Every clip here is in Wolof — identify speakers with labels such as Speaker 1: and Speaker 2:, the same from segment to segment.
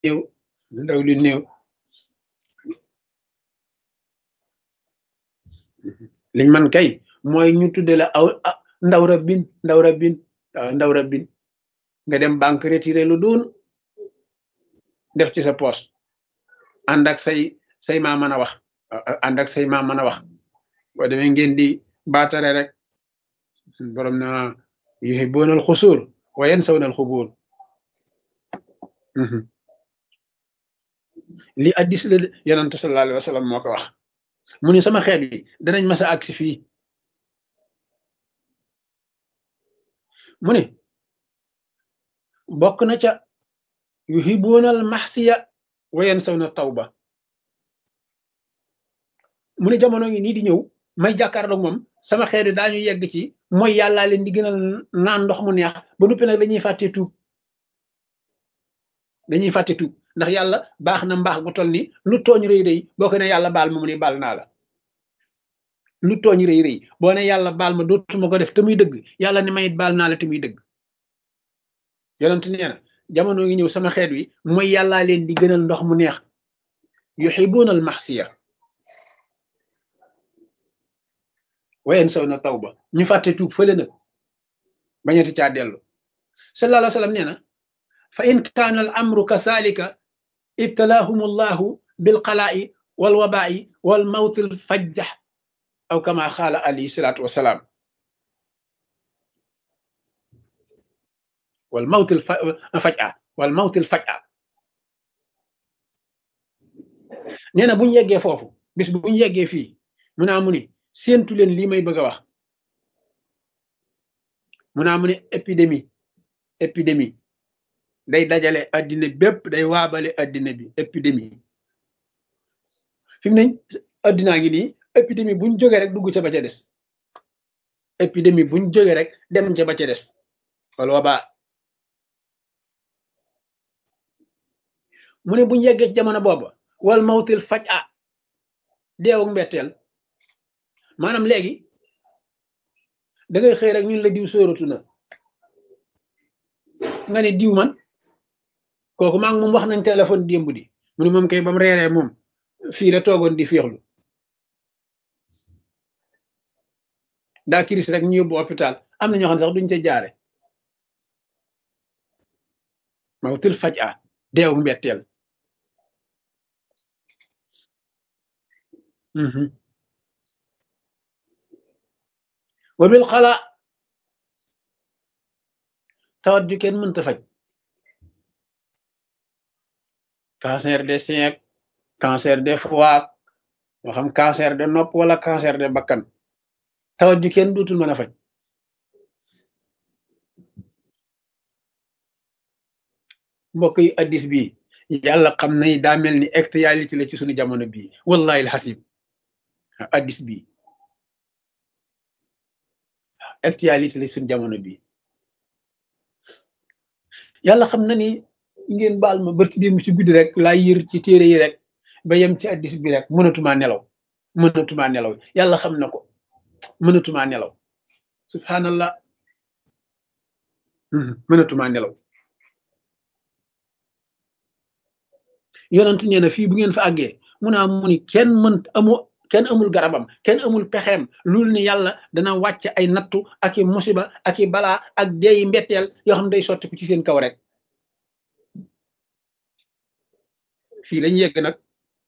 Speaker 1: néew ndaw lu néew liñ man kay mooy ñu tudde la aw ndaw rabbin ndaw rabbin waaw ndaw rabbin nga dem banque retiré lu doon def ci sa poche ànd ak say maa mën a wax ànd ak say maa mën a wax boo demee ngeen di baatare rek borom na yuhibbuuna al xusuur wa yansawna al xubuur li addis la yonantu sallallahu alayhi wa sallam moo ko wax mu ne sama xeet wi danañ mas a agsi fii mu ne bokk na ca yuhibbuuna al maxsiya wa yansawna tawba mu ne jamono ngi nii di ñëw may jàkkaarloog moom sama xeet wi daañu yegg ci mooy yàllaa leen di gënal naan ndox mu neex ba noppi nag dañuy fàtte tuub dañuy fàtte tuub ndax yàlla baax na mbaax gu toll ni lu tooñ rëy rëy boo ko ne yàlla baal ma mu ne baal naa la lu tooñ rëy rëy boo ne yàlla baal ma dootuma ko def te muy dëgg yàlla ne mayit baal naa la te muy dëgg yonent nee na jamono ngi ñëw sama xeet wi mooy yàllaa leen di gënal ndox mu neex yuhibuuna al maxsiya wa yansawna tawba ñu fàtte tuub fële nag bañati caa dellu sallallahu alayhi wa sallam nee na fa in kaana al amru kazalika ibtalaahum allahu bilqalaa'i walwabaa'i walmawtil fajjax aw kama qaala alayhi salaatu wasalaam walmawtil faj'a walmawtil faj'a nee na buñ yeggee foofu bis buñ yeggee fii mu naa mu ni séentu leen lii may bëgg a wax mu naa mu ne épidémie day dajale addina bépp day waabale addina bi épidémie fi mu ne addinaa ngi nii épidémie buñ jógee rek dugg ca ba ca des épidémie buñ jógee rek dem ca ba ca des wala waba mu ne buñ yeggee ci jamono booba wal mawtil faj a deewuk mbetteel maanaam léegi da ngay xëy rek ñun la diw sóoratu na nga ne diw man kooku maa ngi moom wax nañ téléphone démb di mu ne moom kay ba mu reeree moom fii la toogoon di féexlu daa kiris rek ñu yóbbu hôpital am na ñoo xam ne sax duñ ca jaare mawtil faj a deewuk mbetteel wa bil xala tawat ju kenn mënta faj cancer des seins cancer des foie moo xam cancer de nopp wala cancer de bakkan tawat ju kenn dootul mën a faj mbokk yi addis bi yàlla xam na daa mel ni actualité la ci suñu jamono bii wallahi alxasib addis bi actualité la suñu jamono bii yàlla xam na ni ngeen baal ma barki démb ci guddi rek laa yër ci téere yi rek ba yem ci addis bi rek mënatumaa nelaw yàlla xam na ko mënatumaa nelaw subhanallah mënatumaa nelaw yonent nee na fii bu ngeen fa àggee mun a mu ni kenn amul garabam kenn amul pexeem loolu ni yàlla dana wàcc ay nattu ak i musiba ak i balaa ak deeyi mbetteel yoo xam ne day sotti ko ci seen kaw rek fii lañ yegg nag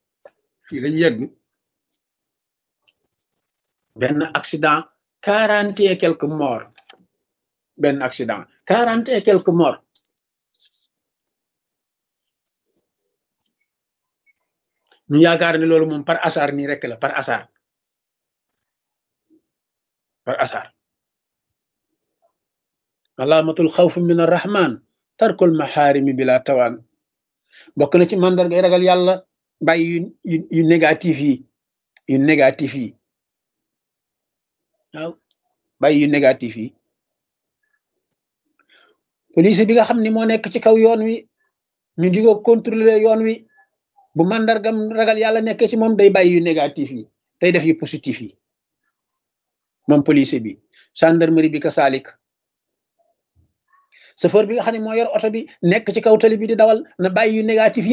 Speaker 1: benn accident 40 et quelques morts benn accident 40 et quelques morts ñu yaakaar ne loolu moom par hasard nii rek la par hasard alaamatul xawf min arrahman tarkul maxaarimi bila tawaan bokk na ci mandargay ragal yàlla bàyyi yu négatif yi waaw bàyyi yu négatif yi police bi nga xam ni moo nekk ci kaw yoon wi ñu di ko contrôler yoon wi bu mandargam ragal yàlla nekkee ci moom day bàyyi yu négatif yi day def yu positif yi moom police bi gendarmerie bi ka saalik chauffeur bi nga xam ne moo yor oto bi nekk ci kaw tali bi di dawal na bàyyi yu négatif